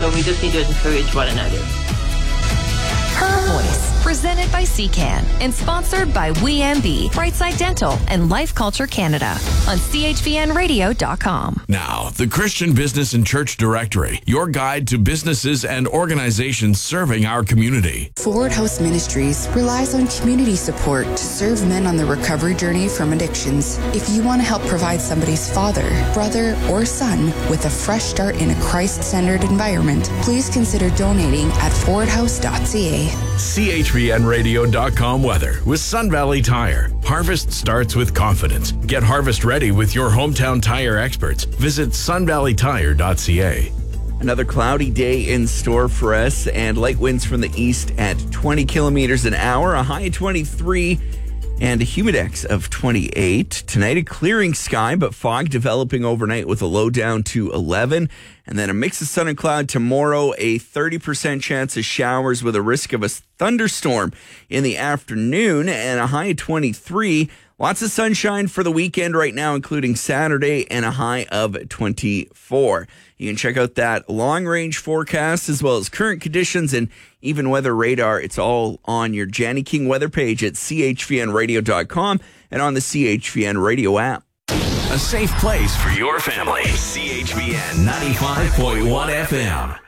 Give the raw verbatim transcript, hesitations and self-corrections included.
and we just need to encourage one another. Her Voice, presented by C CAN and sponsored by W E M B, Brightside Dental, and Life Culture Canada on C H V N radio dot com. Now, the Christian Business and Church Directory, your guide to businesses and organizations serving our community. Forward House Ministries relies on community support to serve men on the recovery journey from addictions. If you want to help provide somebody's father, brother, or son with a fresh start in a Christ-centered environment, please consider donating at forward house dot c a. C H V N radio dot com weather with Sun Valley Tire. Harvest starts with confidence. Get harvest ready with your hometown tire experts. Visit sun valley tire dot c a. Another cloudy day in store for us, and light winds from the east at twenty kilometers an hour, a high of twenty-three, and a humidex of twenty-eight. Tonight, a clearing sky, but fog developing overnight with a low down to eleven. And then a mix of sun and cloud tomorrow, a thirty percent chance of showers with a risk of a thunderstorm in the afternoon, and a high of twenty-three. Lots of sunshine for the weekend right now, including Saturday, and a high of twenty-four. You can check out that long-range forecast as well as current conditions and even weather radar. It's all on your Janny King weather page at c h v n radio dot com and on the C H V N radio app. A safe place for your family. C H V N ninety-five point one F M.